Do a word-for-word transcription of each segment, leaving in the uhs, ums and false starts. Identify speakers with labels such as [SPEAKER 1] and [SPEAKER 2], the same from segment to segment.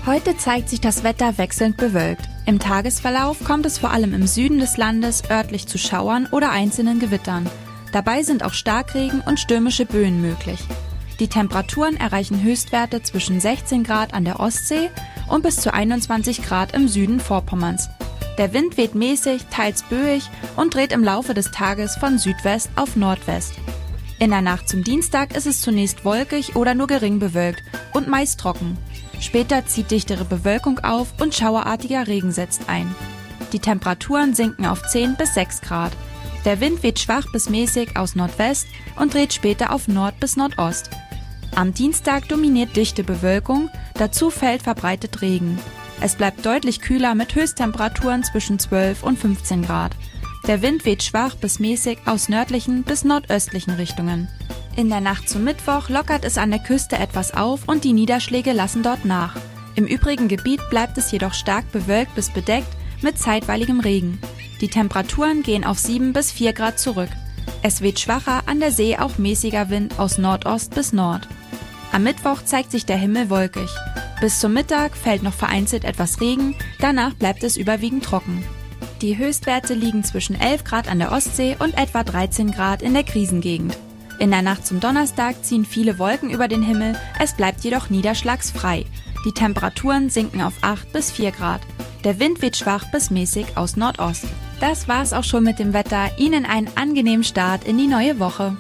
[SPEAKER 1] Heute zeigt sich das Wetter wechselnd bewölkt. Im Tagesverlauf kommt es vor allem im Süden des Landes örtlich zu Schauern oder einzelnen Gewittern. Dabei sind auch Starkregen und stürmische Böen möglich. Die Temperaturen erreichen Höchstwerte zwischen sechzehn Grad an der Ostsee und bis zu einundzwanzig Grad im Süden Vorpommerns. Der Wind weht mäßig, teils böig und dreht im Laufe des Tages von Südwest auf Nordwest. In der Nacht zum Dienstag ist es zunächst wolkig oder nur gering bewölkt und meist trocken. Später zieht dichtere Bewölkung auf und schauerartiger Regen setzt ein. Die Temperaturen sinken auf zehn bis sechs Grad. Der Wind weht schwach bis mäßig aus Nordwest und dreht später auf Nord bis Nordost. Am Dienstag dominiert dichte Bewölkung, dazu fällt verbreitet Regen. Es bleibt deutlich kühler mit Höchsttemperaturen zwischen zwölf und fünfzehn Grad. Der Wind weht schwach bis mäßig aus nördlichen bis nordöstlichen Richtungen. In der Nacht zum Mittwoch lockert es an der Küste etwas auf und die Niederschläge lassen dort nach. Im übrigen Gebiet bleibt es jedoch stark bewölkt bis bedeckt mit zeitweiligem Regen. Die Temperaturen gehen auf sieben bis vier Grad zurück. Es weht schwacher, an der See auch mäßiger Wind aus Nordost bis Nord. Am Mittwoch zeigt sich der Himmel wolkig. Bis zum Mittag fällt noch vereinzelt etwas Regen, danach bleibt es überwiegend trocken. Die Höchstwerte liegen zwischen elf Grad an der Ostsee und etwa dreizehn Grad in der Krisengegend. In der Nacht zum Donnerstag ziehen viele Wolken über den Himmel, es bleibt jedoch niederschlagsfrei. Die Temperaturen sinken auf acht bis vier Grad. Der Wind weht schwach bis mäßig aus Nordost. Das war's auch schon mit dem Wetter. Ihnen einen angenehmen Start in die neue Woche.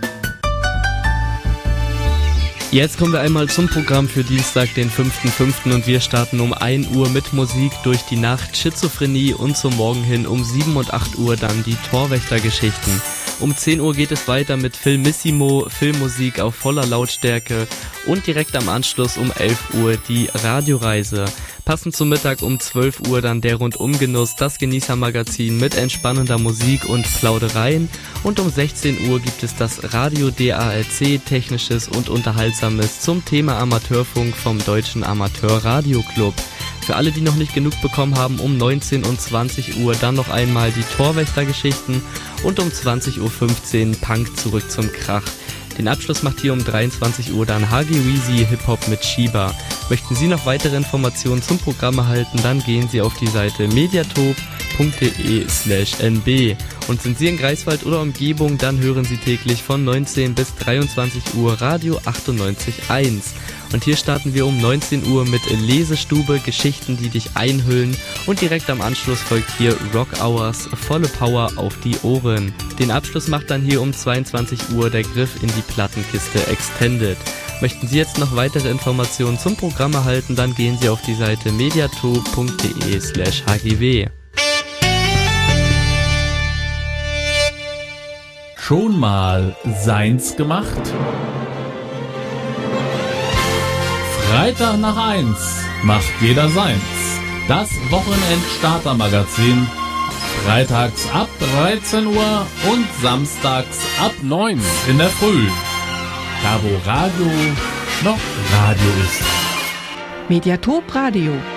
[SPEAKER 2] Jetzt kommen wir einmal zum Programm für Dienstag, den fünften fünften und wir starten um ein Uhr mit Musik durch die Nacht, Schizophrenie und zum Morgen hin um sieben und acht Uhr dann die Torwächtergeschichten. Um zehn Uhr geht es weiter mit Filmissimo, Filmmusik auf voller Lautstärke und direkt am Anschluss um elf Uhr die Radioreise. Passend zum Mittag um zwölf Uhr dann der Rundumgenuss, das Genießermagazin mit entspannender Musik und Plaudereien. Und um sechzehn Uhr gibt es das Radio D A R C, Technisches und Unterhaltsames zum Thema Amateurfunk vom Deutschen Amateur-Radio-Club. Für alle, die noch nicht genug bekommen haben, um neunzehn und zwanzig Uhr dann noch einmal die Torwächtergeschichten und um zwanzig Uhr fünfzehn Punk zurück zum Krach. Den Abschluss macht hier um dreiundzwanzig Uhr dann Huggy Weezy Hip-Hop mit Shiba. Möchten Sie noch weitere Informationen zum Programm erhalten, dann gehen Sie auf die Seite mediatop punkt de slash n b. Und sind Sie in Greifswald oder Umgebung, dann hören Sie täglich von neunzehn bis dreiundzwanzig Uhr Radio achtundneunzig Komma eins. Und hier starten wir um neunzehn Uhr mit Lesestube, Geschichten, die dich einhüllen. Und direkt am Anschluss folgt hier Rock Hours, volle Power auf die Ohren. Den Abschluss macht dann hier um zweiundzwanzig Uhr der Griff in die Plattenkiste Extended. Möchten Sie jetzt noch weitere Informationen zum Programm erhalten, dann gehen Sie auf die Seite mediatop punkt de slash h g w.
[SPEAKER 3] Schon mal seins gemacht? Freitag nach eins macht jeder seins. Das Wochenend-Starter-Magazin. Freitags ab dreizehn Uhr und samstags ab neun in der Früh. Da wo Radio noch Radio ist.
[SPEAKER 4] Mediatop Radio.